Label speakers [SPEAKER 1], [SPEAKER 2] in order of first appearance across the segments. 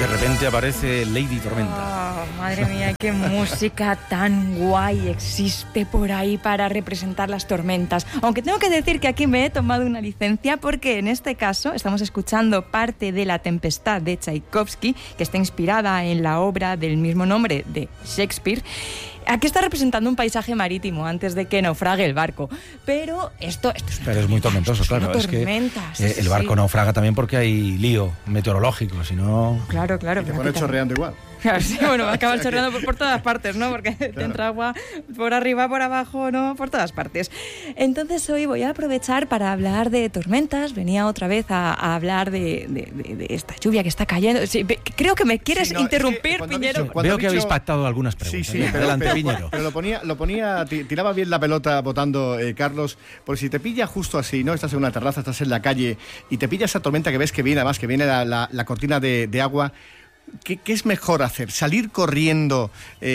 [SPEAKER 1] De repente aparece Lady Tormenta.
[SPEAKER 2] Oh, madre mía, qué música tan guay existe por ahí para representar las tormentas. Aunque tengo que decir que aquí me he tomado una licencia porque en este caso estamos escuchando parte de La Tempestad de Tchaikovsky, que está inspirada en la obra del mismo nombre de Shakespeare. Aquí está representando un paisaje marítimo antes de que naufrague el barco. Pero esto es
[SPEAKER 1] Pero es muy tormentoso, claro. Es que el barco naufraga también porque hay lío meteorológico, si no...
[SPEAKER 2] Claro.
[SPEAKER 3] Y te pone chorreando igual.
[SPEAKER 2] Claro, sí, bueno, va a acabar chorreando por todas partes, ¿no? Porque te entra agua por arriba, por abajo, ¿no? Por todas partes. Entonces hoy voy a aprovechar para hablar de tormentas. Venía otra vez a hablar de esta lluvia que está cayendo. Sí, creo que me quieres interrumpir, es que Piñero.
[SPEAKER 1] Veo que habéis pactado algunas preguntas.
[SPEAKER 3] Sí,
[SPEAKER 1] adelante, Piñero.
[SPEAKER 3] Pero lo ponía, tiraba bien la pelota votando, Carlos, porque si te pilla justo así, ¿no? Estás en una terraza, estás en la calle y te pilla esa tormenta que ves que viene, además, que viene la cortina de agua. ¿Qué es mejor hacer? ¿Salir corriendo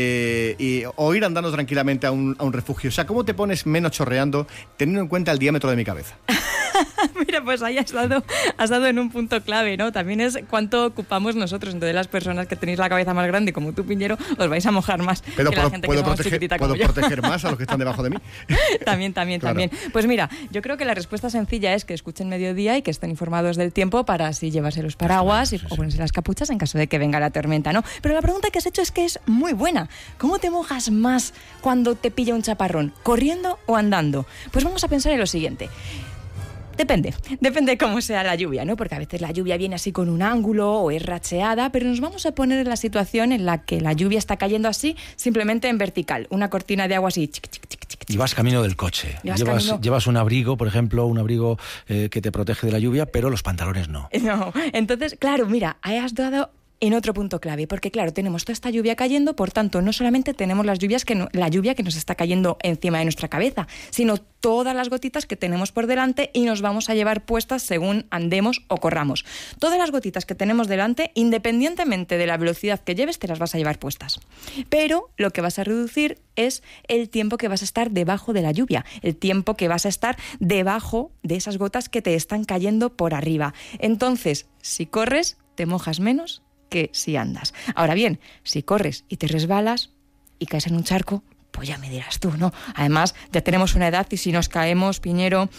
[SPEAKER 3] o ir andando tranquilamente a un refugio? O sea, ¿cómo te pones menos chorreando teniendo en cuenta el diámetro de mi cabeza?
[SPEAKER 2] Mira, pues ahí has dado en un punto clave, ¿no? También es cuánto ocupamos nosotros. Entonces las personas que tenéis la cabeza más grande, como tú, Piñero, os vais a mojar más.
[SPEAKER 3] Pero
[SPEAKER 2] que la gente
[SPEAKER 3] ¿puedo
[SPEAKER 2] proteger
[SPEAKER 3] más a los que están debajo de mí?
[SPEAKER 2] También. Pues mira, yo creo que la respuesta sencilla es que escuchen Mediodía y que estén informados del tiempo para así llevarse los paraguas o ponerse las capuchas en caso de que venga la tormenta, ¿no? Pero la pregunta que has hecho es que es muy buena. ¿Cómo te mojas más cuando te pilla un chaparrón? ¿Corriendo o andando? Pues vamos a pensar en lo siguiente. Depende de cómo sea la lluvia, ¿no? Porque a veces la lluvia viene así con un ángulo o es racheada, pero nos vamos a poner en la situación en la que la lluvia está cayendo así, simplemente en vertical, una cortina de agua así.
[SPEAKER 1] Y vas camino del coche. Llevas un abrigo, por ejemplo, que te protege de la lluvia, pero los pantalones no.
[SPEAKER 2] No, entonces, claro, mira, ahí has dado en otro punto clave, porque claro, tenemos toda esta lluvia cayendo, por tanto, no solamente tenemos la lluvia que nos está cayendo encima de nuestra cabeza, sino todas las gotitas que tenemos por delante y nos vamos a llevar puestas según andemos o corramos. Todas las gotitas que tenemos delante, independientemente de la velocidad que lleves, te las vas a llevar puestas. Pero lo que vas a reducir es el tiempo que vas a estar debajo de la lluvia, el tiempo que vas a estar debajo de esas gotas que te están cayendo por arriba. Entonces, si corres, te mojas menos que si andas. Ahora bien, si corres y te resbalas y caes en un charco, pues ya me dirás tú, ¿no? Además, ya tenemos una edad y si nos caemos, Piñero,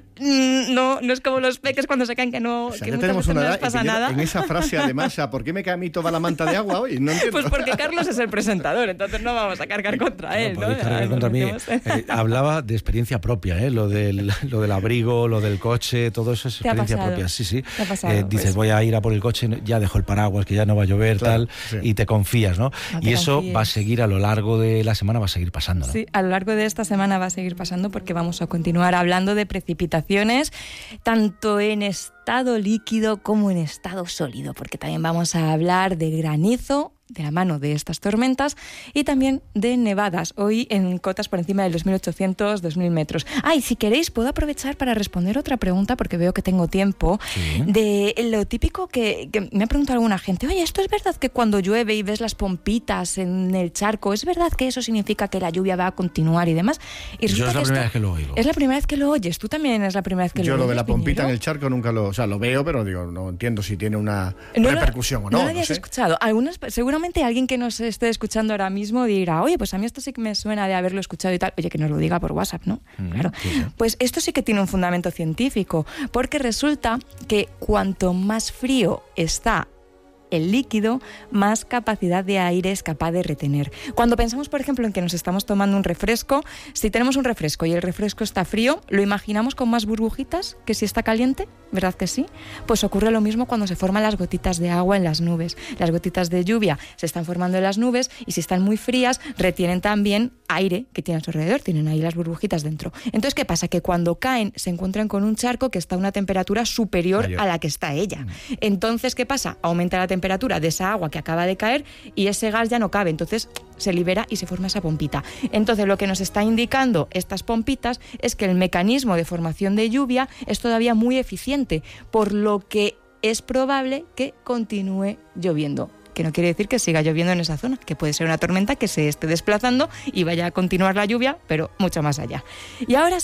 [SPEAKER 2] no es como los peques cuando se caen que no,
[SPEAKER 3] o sea,
[SPEAKER 2] que
[SPEAKER 3] ya
[SPEAKER 2] muchas
[SPEAKER 3] tenemos
[SPEAKER 2] veces
[SPEAKER 3] una
[SPEAKER 2] no
[SPEAKER 3] edad
[SPEAKER 2] les pasa
[SPEAKER 3] y
[SPEAKER 2] nada.
[SPEAKER 3] En esa frase, además, ¿por qué me cae a mí toda la manta de agua hoy? No entiendo.
[SPEAKER 2] Pues porque Carlos es el presentador, entonces no vamos a cargar contra él, ¿no?
[SPEAKER 1] Cargar contra mí. Hablaba de experiencia propia, lo del abrigo, lo del coche, todo eso es experiencia propia. Sí.
[SPEAKER 2] ¿Te ha pasado?
[SPEAKER 1] Dices,
[SPEAKER 2] pues
[SPEAKER 1] voy a ir a por el coche, ya dejo el paraguas, que ya no va a llover, claro, tal, sí. Y te confías, ¿no? Y eso va a seguir a lo largo de la semana, va a seguir pasando, ¿no?
[SPEAKER 2] Sí, a lo largo de esta semana va a seguir pasando porque vamos a continuar hablando de precipitaciones, tanto en estado líquido como en estado sólido, porque también vamos a hablar de granizo de la mano de estas tormentas y también de nevadas, hoy en cotas por encima de los 1.800, 2.000 metros. Y si queréis puedo aprovechar para responder otra pregunta, porque veo que tengo tiempo, sí. De lo típico que me ha preguntado alguna gente, oye, ¿esto es verdad que cuando llueve y ves las pompitas en el charco, es verdad que eso significa que la lluvia va a continuar y demás? Y
[SPEAKER 1] yo es la primera vez que lo oigo.
[SPEAKER 2] Es la primera vez que lo oyes, tú también es la primera vez que lo oyes.
[SPEAKER 3] Yo lo de la pompita, Piñero, en el charco nunca lo veo, pero digo, no entiendo si tiene una repercusión o no.
[SPEAKER 2] No lo habías escuchado. Seguramente alguien que nos esté escuchando ahora mismo dirá, oye, pues a mí esto sí que me suena de haberlo escuchado y tal. Oye, que nos lo diga por WhatsApp, ¿no? Claro. Sí. Pues esto sí que tiene un fundamento científico, porque resulta que cuanto más frío está el líquido, más capacidad de aire es capaz de retener. Cuando pensamos, por ejemplo, en que nos estamos tomando un refresco, si tenemos un refresco y el refresco está frío, ¿lo imaginamos con más burbujitas que si está caliente? ¿Verdad que sí? Pues ocurre lo mismo cuando se forman las gotitas de agua en las nubes. Las gotitas de lluvia se están formando en las nubes y si están muy frías, retienen también aire que tiene a su alrededor, tienen ahí las burbujitas dentro. Entonces, ¿qué pasa? Que cuando caen se encuentran con un charco que está a una temperatura superior a la que está ella. Entonces, ¿qué pasa? Aumenta la temperatura de esa agua que acaba de caer y ese gas ya no cabe, entonces se libera y se forma esa pompita. Entonces, lo que nos está indicando estas pompitas es que el mecanismo de formación de lluvia es todavía muy eficiente, por lo que es probable que continúe lloviendo. Que no quiere decir que siga lloviendo en esa zona, que puede ser una tormenta que se esté desplazando y vaya a continuar la lluvia, pero mucho más allá. Y ahora sí,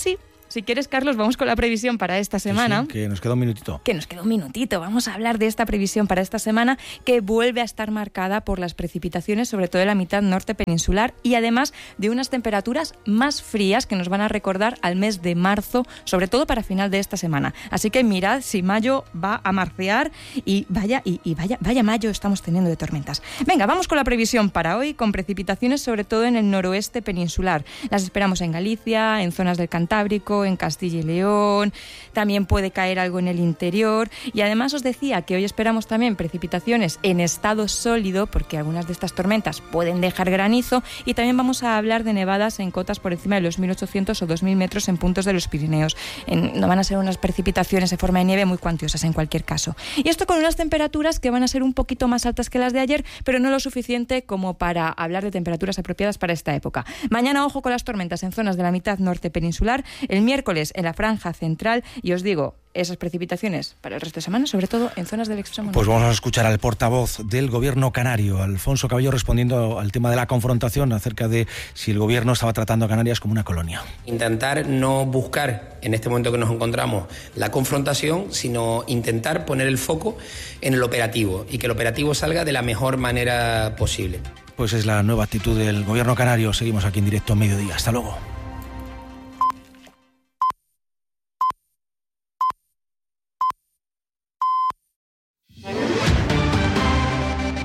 [SPEAKER 2] si quieres, Carlos, vamos con la previsión para esta semana.
[SPEAKER 1] Sí, que nos queda un minutito.
[SPEAKER 2] Que nos queda un minutito. Vamos a hablar de esta previsión para esta semana, que vuelve a estar marcada por las precipitaciones, sobre todo en la mitad norte peninsular, y además de unas temperaturas más frías que nos van a recordar al mes de marzo, sobre todo para final de esta semana. Así que mirad si mayo va a marcear y vaya mayo estamos teniendo de tormentas. Venga, vamos con la previsión para hoy, con precipitaciones sobre todo en el noroeste peninsular. Las esperamos en Galicia, en zonas del Cantábrico, en Castilla y León, también puede caer algo en el interior, y además os decía que hoy esperamos también precipitaciones en estado sólido, porque algunas de estas tormentas pueden dejar granizo, y también vamos a hablar de nevadas en cotas por encima de los 1.800 o 2.000 metros en puntos de los Pirineos. No van a ser unas precipitaciones en forma de nieve muy cuantiosas en cualquier caso. Y esto con unas temperaturas que van a ser un poquito más altas que las de ayer, pero no lo suficiente como para hablar de temperaturas apropiadas para esta época. Mañana, ojo con las tormentas en zonas de la mitad norte peninsular, el miércoles en la franja central, y os digo, esas precipitaciones para el resto de semana, sobre todo en zonas del extremo norte.
[SPEAKER 1] Pues vamos a escuchar al portavoz del Gobierno canario, Alfonso Cabello, respondiendo al tema de la confrontación acerca de si el Gobierno estaba tratando a Canarias como una colonia.
[SPEAKER 4] Intentar no buscar, en este momento que nos encontramos, la confrontación, sino intentar poner el foco en el operativo y que el operativo salga de la mejor manera posible.
[SPEAKER 1] Pues es la nueva actitud del Gobierno canario. Seguimos aquí en directo a mediodía. Hasta luego.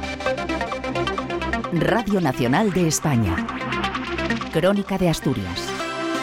[SPEAKER 5] Radio Nacional de España. Crónica de Asturias.